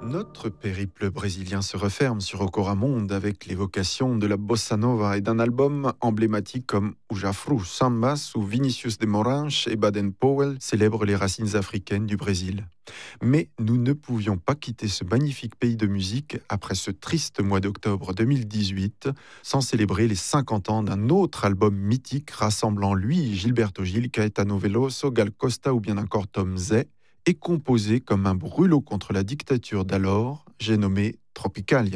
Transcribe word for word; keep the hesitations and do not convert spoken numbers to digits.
Notre périple brésilien se referme sur Ocoramonde avec l'évocation de la bossa nova et d'un album emblématique comme Ujafru Sambas où Vinicius de Moraes et Baden Powell célèbrent les racines africaines du Brésil. Mais nous ne pouvions pas quitter ce magnifique pays de musique après ce triste mois d'octobre deux mille dix-huit sans célébrer les cinquante ans d'un autre album mythique rassemblant lui, Gilberto Gil, Caetano Veloso, Gal Costa ou bien encore Tom Zé, et composé comme un brûlot contre la dictature d'alors, j'ai nommé Tropicalia.